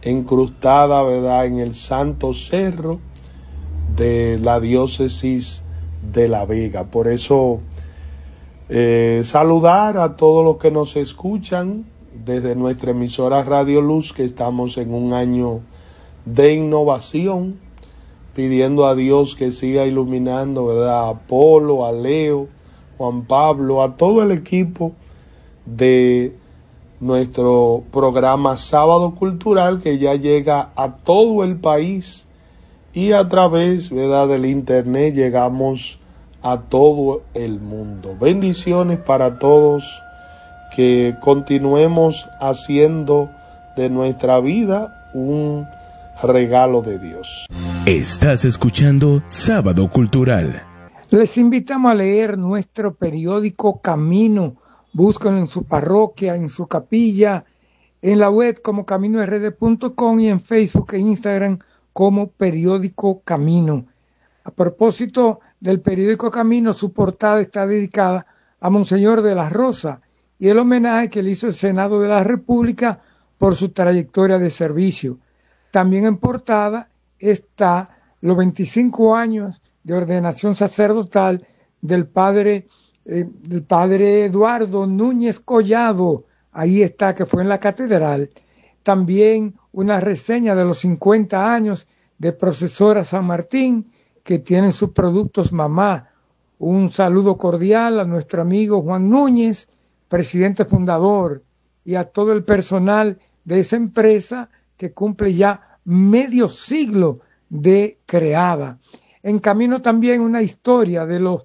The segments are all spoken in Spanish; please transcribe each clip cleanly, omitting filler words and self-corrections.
incrustada, ¿verdad?, en el Santo Cerro de la diócesis de La Vega. Por eso, saludar a todos los que nos escuchan desde nuestra emisora Radio Luz, que estamos en un año de innovación, pidiendo a Dios que siga iluminando, ¿verdad?, a Apolo, a Leo, Juan Pablo, a todo el equipo de nuestro programa Sábado Cultural, que ya llega a todo el país y a través, ¿verdad?, del internet llegamos a todo el mundo. Bendiciones para todos, que continuemos haciendo de nuestra vida un regalo de Dios. Estás escuchando Sábado Cultural. Les invitamos a leer nuestro periódico Camino. Búsquenlo en su parroquia, en su capilla, en la web como CaminoRD.com y en Facebook e Instagram como Periódico Camino. A propósito del periódico Camino, su portada está dedicada a Monseñor de la Rosa y el homenaje que le hizo el Senado de la República por su trayectoria de servicio. También en portada está los 25 años de ordenación sacerdotal del padre Eduardo Núñez Collado. Ahí está, que fue en la catedral. También una reseña de los 50 años de Procesora San Martín, que tienen sus productos Mamá. Un saludo cordial a nuestro amigo Juan Núñez, presidente fundador, y a todo el personal de esa empresa que cumple ya medio siglo de creada. En Camino también una historia de los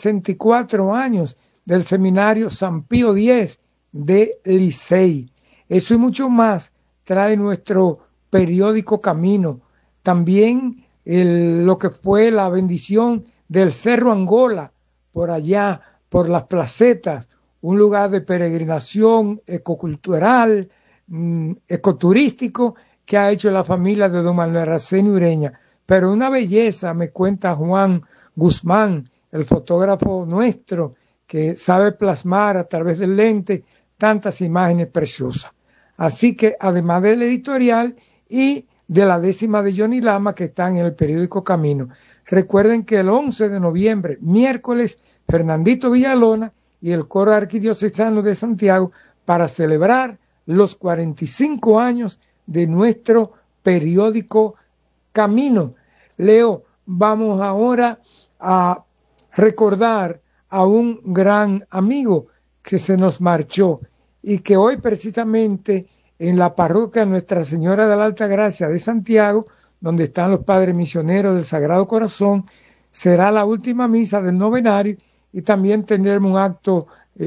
64 años del Seminario San Pío X de Licey. Eso y mucho más trae nuestro periódico Camino. También lo que fue la bendición del Cerro Angola, por allá, por las placetas, un lugar de peregrinación ecocultural, ecoturístico, que ha hecho la familia de don Manuel Araceli Ureña. Pero una belleza, me cuenta Juan Guzmán, el fotógrafo nuestro, que sabe plasmar a través del lente tantas imágenes preciosas. Así que, además del editorial y de la 10ª de Johnny Lama, que está en el periódico Camino, recuerden que el 11 de noviembre, miércoles, Fernandito Villalona y el Coro Arquidiocesano de Santiago, para celebrar los 45 años de nuestro periódico Camino. Leo, vamos ahora a recordar a un gran amigo que se nos marchó y que hoy precisamente en la parroquia Nuestra Señora de la Alta Gracia de Santiago, donde están los padres misioneros del Sagrado Corazón, será la última misa del novenario y también tendremos un acto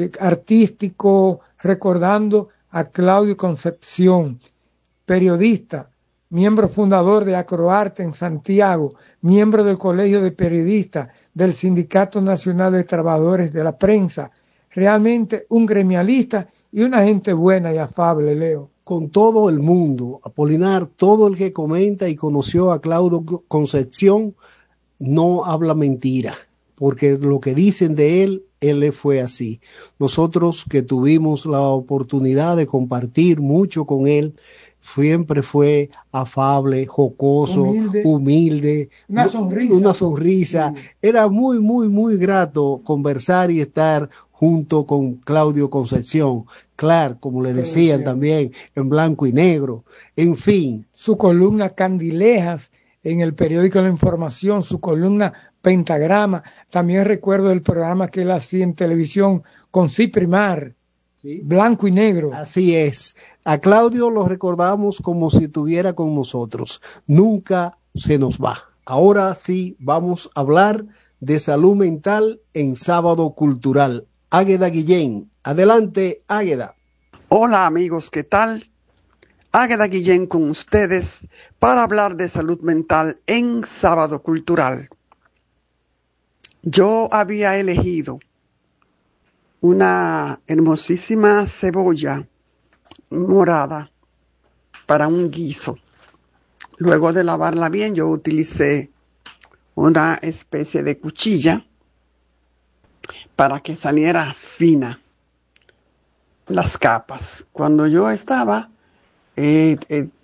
artístico recordando a Claudio Concepción, periodista, miembro fundador de Acroarte en Santiago, miembro del Colegio de Periodistas, del Sindicato Nacional de Trabajadores de la Prensa, realmente un gremialista y una gente buena y afable, Leo. Con todo el mundo, Apolinar, todo el que comenta y conoció a Claudio Concepción no habla mentira, porque lo que dicen de él fue así. Nosotros que tuvimos la oportunidad de compartir mucho con él, siempre fue afable, jocoso, humilde, una sonrisa. Sí. Era muy, muy, muy grato conversar y estar junto con Claudio Concepción. Claro, como le decían también, en blanco y negro. En fin. Su columna Candilejas en el periódico La Información, su columna Pentagrama. También recuerdo el programa que él hacía en televisión con Ciprimar. ¿Sí? Blanco y negro. Así es. A Claudio lo recordamos como si estuviera con nosotros. Nunca se nos va. Ahora sí vamos a hablar de salud mental en Sábado Cultural. Águeda Guillén. Adelante, Águeda. Hola amigos, ¿qué tal? Águeda Guillén con ustedes para hablar de salud mental en Sábado Cultural. Yo había elegido una hermosísima cebolla morada para un guiso. Luego de lavarla bien, yo utilicé una especie de cuchilla para que saliera fina las capas. Cuando yo estaba